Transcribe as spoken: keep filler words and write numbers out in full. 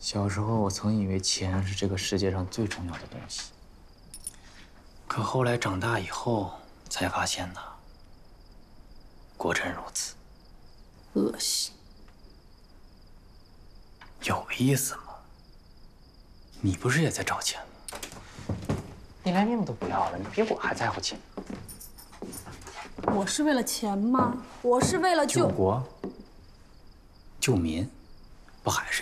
小时候我曾以为钱是这个世界上最重要的东西，可后来长大以后才发现呢，果真如此。 恶心。 有意思吗？你不是也在找钱吗？你连命都不要了，你比我还在乎钱。 我是为了钱吗？我是为了救救国、救民，不还是？